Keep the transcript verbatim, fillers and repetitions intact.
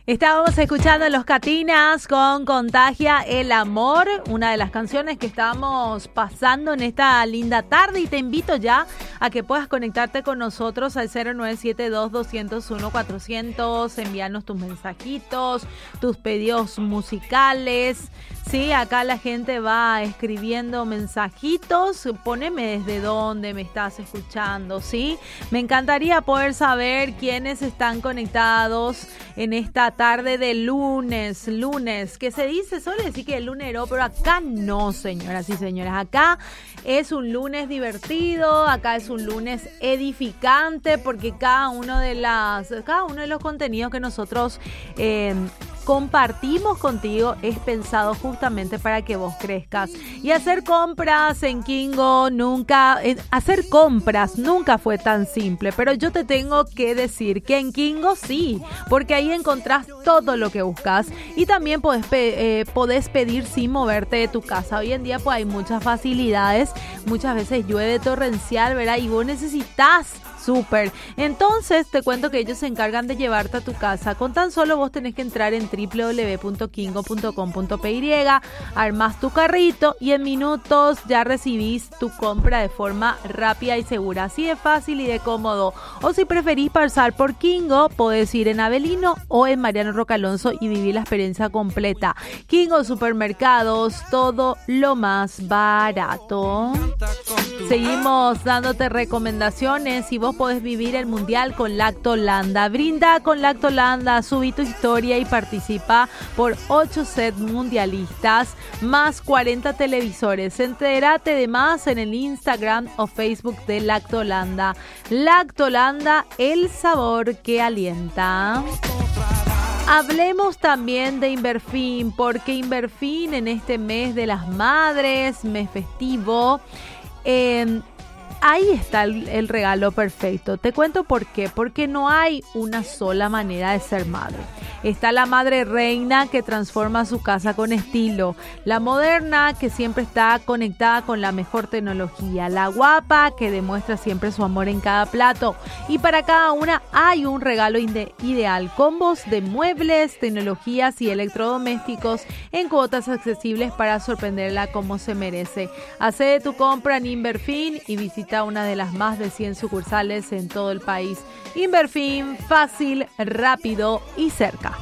Estábamos escuchando Los Catinas con Contagia el Amor, una de las canciones que estamos pasando en esta linda tarde, y te invito ya a que puedas conectarte con nosotros al cero nueve siete dos, dos cero uno, cuatro cero cero, enviarnos tus mensajitos, tus pedidos musicales. Sí, acá la gente va escribiendo mensajitos, poneme desde dónde me estás escuchando, ¿sí? Me encantaría poder saber quiénes están conectados en esta tarde de lunes, lunes, que se dice, suele decir que el lunes no, pero acá no, señoras y señores, acá es un lunes divertido, acá es un lunes edificante, porque cada uno de las, cada uno de los contenidos que nosotros eh, compartimos contigo es pensado justamente para que vos crezcas. Y hacer compras en Kingo nunca, eh, hacer compras nunca fue tan simple, pero yo te tengo que decir que en Kingo sí, porque ahí encontrás todo lo que buscas y también podés, pe- eh, podés pedir sin moverte de tu casa. Hoy en día pues hay muchas facilidades, muchas veces llueve torrencial, ¿verdad? Y vos necesitas súper. Entonces te cuento que ellos se encargan de llevarte a tu casa. Con tan solo vos tenés que entrar en doble u doble u doble u punto kingo punto com punto p y, armás tu carrito y en minutos ya recibís tu compra de forma rápida y segura. Así de fácil y de cómodo. O si preferís pasar por Kingo, podés ir en Avelino o en Mariano Roca Alonso y vivir la experiencia completa. Kingo Supermercados, todo lo más barato. Seguimos dándote recomendaciones y vos podés vivir el mundial con Lactolanda. Brinda con Lactolanda, subí tu historia y participa por ocho sets mundialistas más cuarenta televisores. Entérate de más en el Instagram o Facebook de Lactolanda. Lactolanda, el sabor que alienta. Hablemos también de Inverfin, porque Inverfin en este mes de las madres, mes festivo, eh, ahí está el, el regalo perfecto. Te cuento por qué. Porque no hay una sola manera de ser madre. Está la madre reina que transforma su casa con estilo. La moderna que siempre está conectada con la mejor tecnología. La guapa que demuestra siempre su amor en cada plato. Y para cada una hay un regalo ide- ideal. Combos de muebles, tecnologías y electrodomésticos en cuotas accesibles para sorprenderla como se merece. Hace tu compra en Inverfin y visita una de las más de cien sucursales en todo el país. Inverfin, fácil, rápido y cerca.